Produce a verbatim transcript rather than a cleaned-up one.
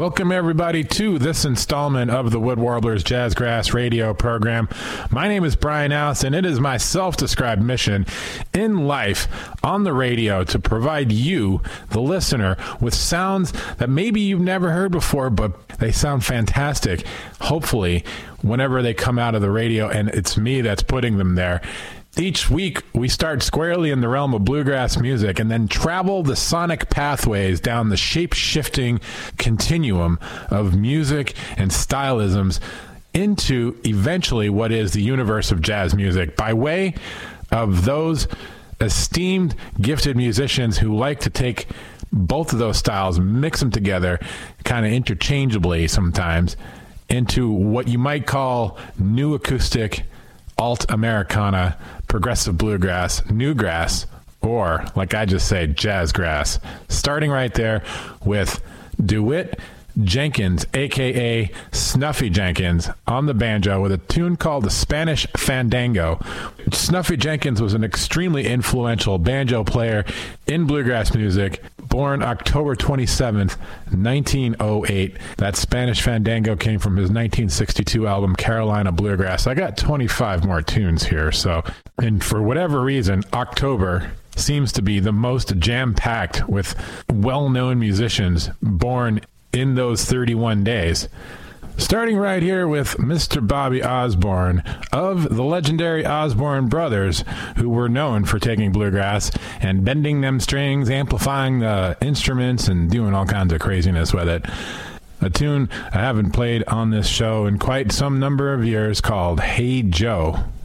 Welcome, everybody, to this installment of the Wood Warblers Jazzgrass radio program. My name is Brian House, and it is my self-described mission in life on the radio to provide you, the listener, with sounds that maybe you've never heard before, but they sound fantastic, hopefully, whenever they come out of the radio, and it's me that's putting them there. Each week, we start squarely in the realm of bluegrass music and then travel the sonic pathways down the shape-shifting continuum of music and stylisms into eventually what is the universe of jazz music by way of those esteemed, gifted musicians who like to take both of those styles, mix them together kind of interchangeably sometimes into what you might call new acoustic, alt Americana, progressive bluegrass, newgrass, or, like I just say, jazzgrass. Starting right there with DeWitt Jenkins, a k a. Snuffy Jenkins, on the banjo with a tune called the Spanish Fandango. Snuffy Jenkins was an extremely influential banjo player in bluegrass music, born October twenty-seventh, nineteen oh eight. That Spanish Fandango came from his nineteen sixty-two album, Carolina Bluegrass. I got twenty-five more tunes here, so, and for whatever reason, October seems to be the most jam-packed with well-known musicians born in those thirty-one days. Starting right here with Mister Bobby Osborne of the legendary Osborne Brothers, who were known for taking bluegrass and bending them strings, amplifying the instruments, and doing all kinds of craziness with it. A tune I haven't played on this show in quite some number of years called Hey Joe.